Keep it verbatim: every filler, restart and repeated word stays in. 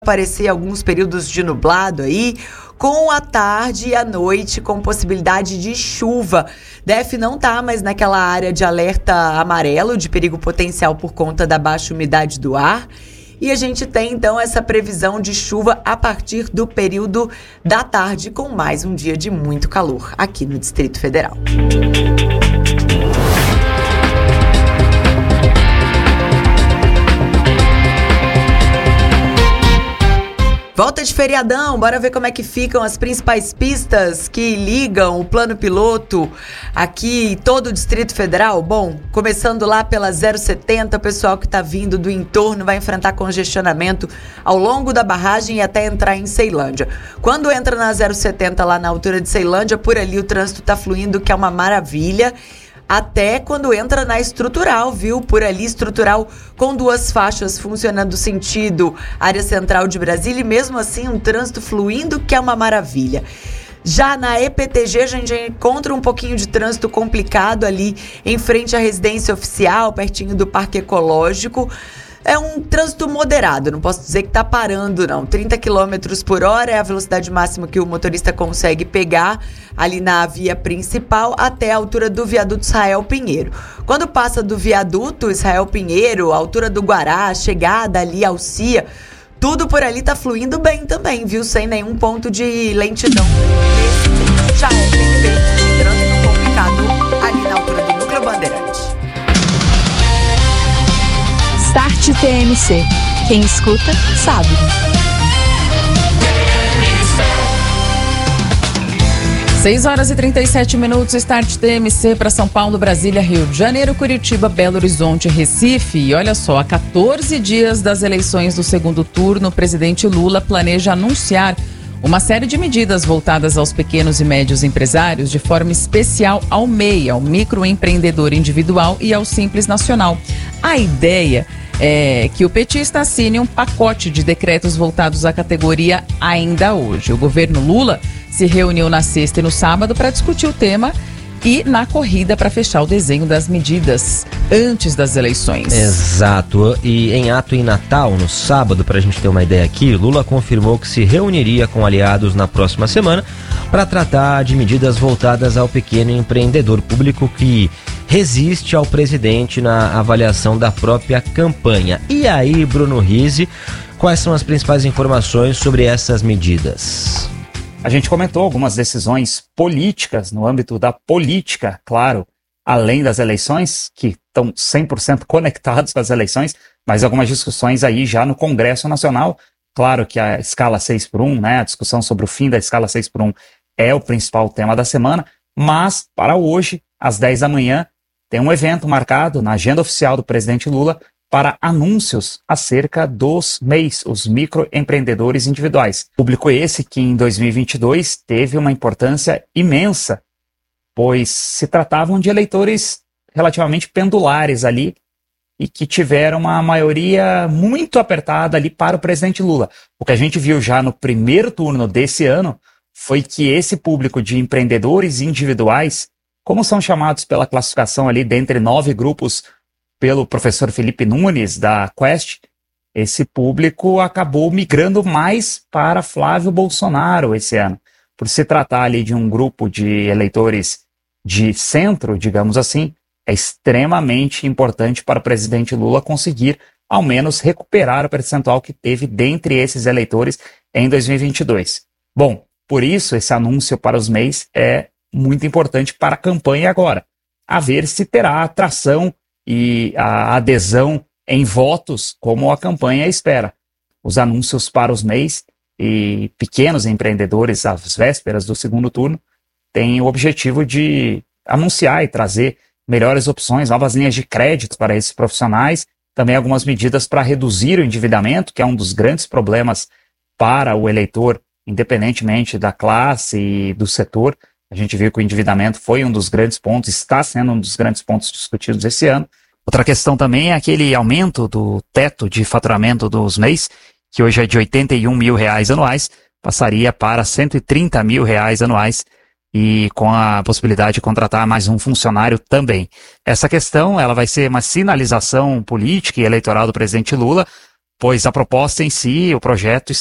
aparecer alguns períodos de nublado aí, com a tarde e a noite com possibilidade de chuva. D F não tá mais naquela área de alerta amarelo de perigo potencial por conta da baixa umidade do ar. E a gente tem então essa previsão de chuva a partir do período da tarde, com mais um dia de muito calor aqui no Distrito Federal. Volta de feriadão, bora ver como é que ficam as principais pistas que ligam o plano piloto aqui em todo o Distrito Federal. Bom, começando lá pela zero setenta, o pessoal que está vindo do entorno vai enfrentar congestionamento ao longo da barragem e até entrar em Ceilândia. Quando entra na zero setenta lá na altura de Ceilândia, por ali o trânsito está fluindo, que é uma maravilha. Até quando entra na estrutural, viu? Por ali, estrutural com duas faixas funcionando sentido área central de Brasília e mesmo assim um trânsito fluindo, que é uma maravilha. Já na E P T G, a gente encontra um pouquinho de trânsito complicado ali em frente à residência oficial, pertinho do Parque Ecológico. É um trânsito moderado, não posso dizer que está parando, não. trinta quilômetros por hora é a velocidade máxima que o motorista consegue pegar ali na via principal até a altura do viaduto Israel Pinheiro. Quando passa do viaduto Israel Pinheiro, a altura do Guará, chegada ali ao C I A, tudo por ali está fluindo bem também, viu? Sem nenhum ponto de lentidão. Esse já é bem feito, trânsito complicado ali na altura do Núcleo Bandeirante. Start T M C. Quem escuta, sabe. seis horas e trinta e sete minutos, Start T M C para São Paulo, Brasília, Rio de Janeiro, Curitiba, Belo Horizonte, Recife. E olha só, há quatorze dias das eleições do segundo turno, o presidente Lula planeja anunciar uma série de medidas voltadas aos pequenos e médios empresários, de forma especial ao M E I, ao microempreendedor individual e ao Simples Nacional. A ideia é que o petista assine um pacote de decretos voltados à categoria ainda hoje. O governo Lula se reuniu na sexta e no sábado para discutir o tema e na corrida para fechar o desenho das medidas antes das eleições. Exato. E em ato em Natal, no sábado, para a gente ter uma ideia aqui, Lula confirmou que se reuniria com aliados na próxima semana para tratar de medidas voltadas ao pequeno empreendedor público que resiste ao presidente na avaliação da própria campanha. E aí, Bruno Rizzi, quais são as principais informações sobre essas medidas? A gente comentou algumas decisões políticas no âmbito da política, claro, além das eleições, que estão cem por cento conectados com as eleições, mas algumas discussões aí já no Congresso Nacional. Claro que a escala seis por um, né, a discussão sobre o fim da escala seis por um é o principal tema da semana, mas para hoje, às dez da manhã, tem um evento marcado na agenda oficial do presidente Lula para anúncios acerca dos M E Is, os microempreendedores individuais. Público esse que em dois mil e vinte e dois teve uma importância imensa, pois se tratavam de eleitores relativamente pendulares ali e que tiveram uma maioria muito apertada ali para o presidente Lula. O que a gente viu já no primeiro turno desse ano foi que esse público de empreendedores individuais, como são chamados pela classificação ali dentre nove grupos pelo professor Felipe Nunes, da Quest, esse público acabou migrando mais para Flávio Bolsonaro esse ano. Por se tratar ali de um grupo de eleitores de centro, digamos assim, é extremamente importante para o presidente Lula conseguir, ao menos, recuperar o percentual que teve dentre esses eleitores em dois mil e vinte e dois. Bom, por isso esse anúncio para os M E Is é muito importante para a campanha agora. A ver se terá atração e a adesão em votos como a campanha espera. Os anúncios para os M E Is e pequenos empreendedores às vésperas do segundo turno têm o objetivo de anunciar e trazer melhores opções, novas linhas de crédito para esses profissionais, também algumas medidas para reduzir o endividamento, que é um dos grandes problemas para o eleitor, independentemente da classe e do setor. A gente viu que o endividamento foi um dos grandes pontos, está sendo um dos grandes pontos discutidos esse ano. Outra questão também é aquele aumento do teto de faturamento dos M E Is, que hoje é de oitenta e um mil reais anuais, passaria para cento e trinta mil reais anuais e com a possibilidade de contratar mais um funcionário também. Essa questão ela vai ser uma sinalização política e eleitoral do presidente Lula pois a proposta em si, o projeto